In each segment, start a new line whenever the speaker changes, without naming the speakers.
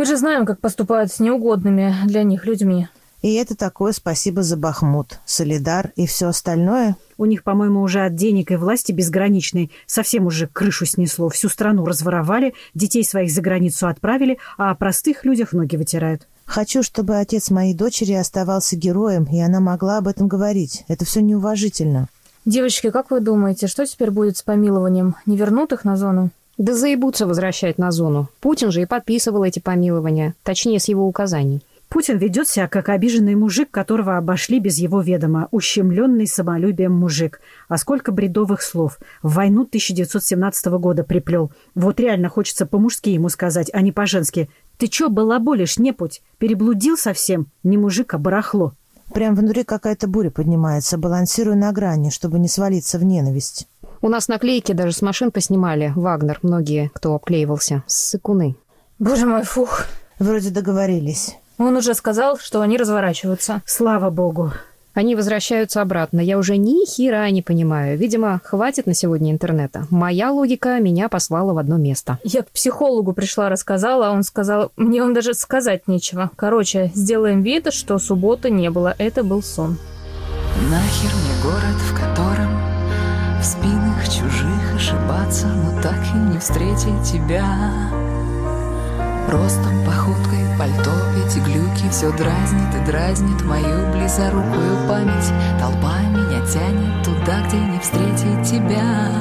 Мы же знаем, как поступают с неугодными для них людьми.
И это такое спасибо за Бахмут, Солидар и все остальное?
У них, по-моему, уже от денег и власти безграничной совсем уже крышу снесло. Всю страну разворовали, детей своих за границу отправили, а о простых людях ноги вытирают.
Хочу, чтобы отец моей дочери оставался героем, и она могла об этом говорить. Это все неуважительно.
Девочки, как вы думаете, что теперь будет с помилованием? Не вернут их на зону?
Да заебутся возвращать на зону. Путин же и подписывал эти помилования, точнее, с его указаний.
Путин ведет себя, как обиженный мужик, которого обошли без его ведома. Ущемленный самолюбием мужик. А сколько бредовых слов. В войну 1917 года приплел. Вот реально хочется по-мужски ему сказать, а не по-женски. Ты чё балаболишь, непуть? Переблудил совсем? Не мужик, а барахло.
Прям внутри какая-то буря поднимается. Балансирую на грани, чтобы не свалиться в ненависть.
У нас наклейки даже с машин поснимали. Вагнер, многие, кто обклеивался. Ссыкуны.
Боже мой, фух.
Вроде договорились.
Он уже сказал, что они разворачиваются.
Слава богу.
Они возвращаются обратно. Я уже ни хера не понимаю. Видимо, хватит на сегодня интернета. Моя логика меня послала в одно место.
Я к психологу пришла, рассказала, а он сказал, мне вам даже сказать нечего. Короче, сделаем вид, что субботы не было. Это был сон.
Нахер мне город, в котором в спинах чужих ошибаться, но так и не встретить тебя. Ростом, походкой, пальто, эти глюки все дразнит и дразнит мою близорукую память. Толпа меня тянет туда, где не встретить тебя.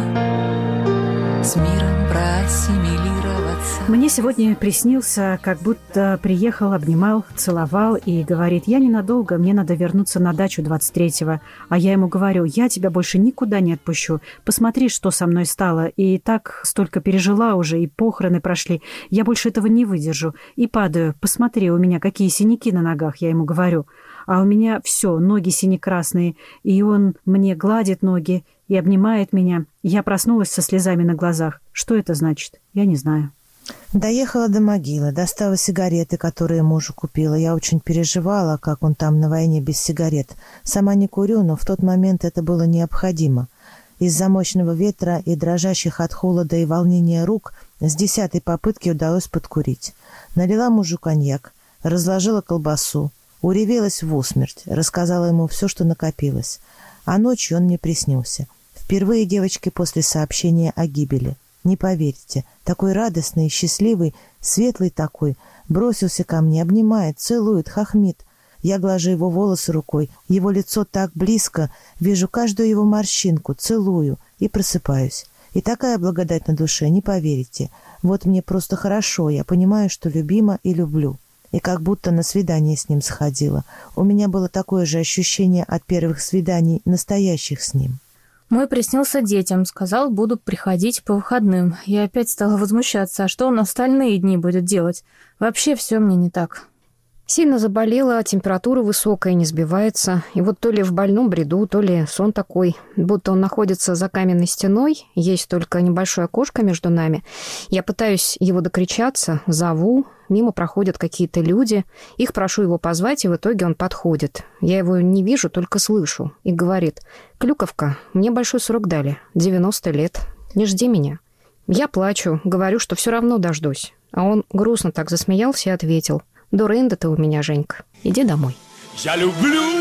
С миром проассимилироваться.
Мне сегодня приснился, как будто приехал, обнимал, целовал и говорит, я ненадолго, мне надо вернуться на дачу 23-го. А я ему говорю, я тебя больше никуда не отпущу. Посмотри, что со мной стало. И так столько пережила уже, и похороны прошли. Я больше этого не выдержу. И падаю. Посмотри, у меня какие синяки на ногах, я ему говорю. А у меня все, ноги сине-красные. И он мне гладит ноги и обнимает меня. Я проснулась со слезами на глазах. Что это значит? Я не знаю.
Доехала до могилы, достала сигареты, которые мужу купила. Я очень переживала, как он там на войне без сигарет. Сама не курю, но в тот момент это было необходимо. Из-за мощного ветра и дрожащих от холода и волнения рук с 10-й попытки удалось подкурить. Налила мужу коньяк, разложила колбасу, уревелась в усмерть, рассказала ему все, что накопилось. А ночью он мне приснился. Впервые, девочки, после сообщения о гибели. Не поверите, такой радостный, счастливый, светлый такой, бросился ко мне, обнимает, целует, хохмит. Я глажу его волосы рукой, его лицо так близко, вижу каждую его морщинку, целую и просыпаюсь. И такая благодать на душе, не поверите. Вот мне просто хорошо, я понимаю, что любима и люблю. И как будто на свидание с ним сходила. У меня было такое же ощущение от первых свиданий, настоящих с ним.
Мой приснился детям, сказал, буду приходить по выходным. Я опять стала возмущаться, а что он остальные дни будет делать? Вообще все мне не так.
Сильно заболела, температура высокая, не сбивается. И вот то ли в больном бреду, то ли сон такой, будто он находится за каменной стеной, есть только небольшое окошко между нами. Я пытаюсь его докричаться, зову, мимо проходят какие-то люди. Их прошу его позвать, и в итоге он подходит. Я его не вижу, только слышу. И говорит, «Клюковка, мне большой срок дали, 90 лет, не жди меня». Я плачу, говорю, что все равно дождусь. А он грустно так засмеялся и ответил, «Дурында ты у меня, Женька. Иди домой».
Я люблю